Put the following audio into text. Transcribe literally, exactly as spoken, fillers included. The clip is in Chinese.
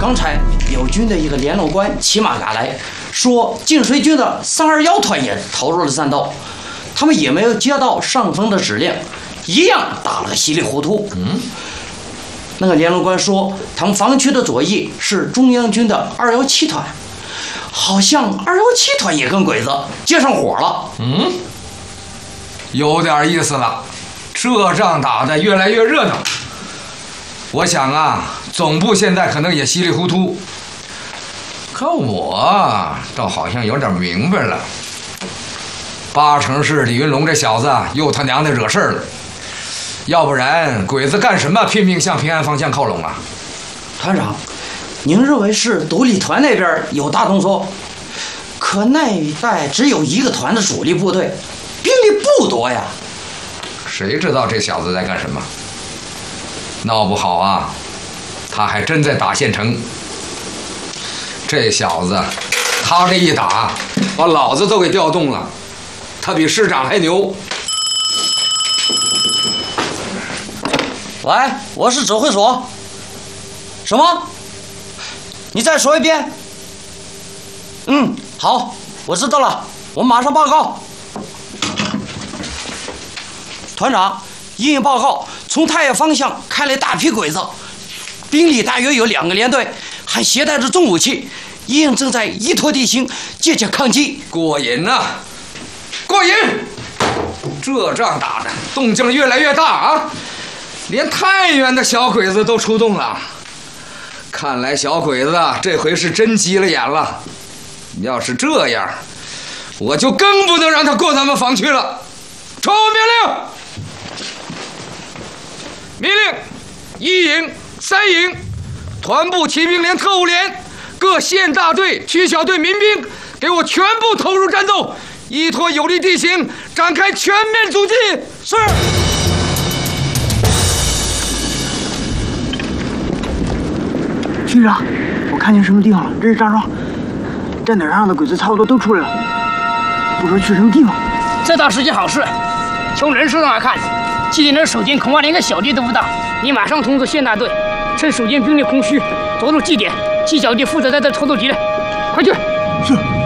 刚才友军的一个联络官骑马赶来，说晋绥军的三二幺团也投入了战斗，他们也没有接到上峰的指令，一样打了个稀里糊涂。嗯，那个联络官说，他们防区的左翼是中央军的二幺七团，好像二幺七团也跟鬼子接上火了。 嗯，有点意思了，这仗打得越来越热闹。我想啊，总部现在可能也稀里糊涂，可我倒好像有点明白了，八成是李云龙这小子又他娘的惹事儿了，要不然鬼子干什么拼命向平安方向靠拢啊？ 团长，您认为是独立团那边有大动作？可那一带只有一个团的主力部队，兵力不多呀。 谁知道这小子在干什么？闹不好啊，他还真在打县城。这小子，他这一打，把老子都给调动了，他比师长还牛。 喂，我是指挥所。什么？你再说一遍。嗯，好，我知道了，我马上报告。团长，应报告，从太原方向开来大批鬼子，兵力大约有两个连队，还携带着重武器，应正在依托地形借机抗击。 过瘾呐、啊，过瘾！这仗打的动静越来越大啊，连太原的小鬼子都出动了。看来小鬼子这回是真急了眼了。要是这样，我就更不能让他过咱们防区了。传命令！命令：一营、三营、团部骑兵连、特务连、各县大队、区小队民兵，给我全部投入战斗，依托有利地形，展开全面阻击。是。 局长，我看见什么地方了？这是张庄，站点上的鬼子差不多都出来了，不知道去什么地方。 这倒是件好事。从人数上来看，基地的守军恐怕连个小弟都不到。你马上通知县大队，趁守军兵力空虚，夺入据点，季小弟负责在这偷渡敌人。快去！ 是。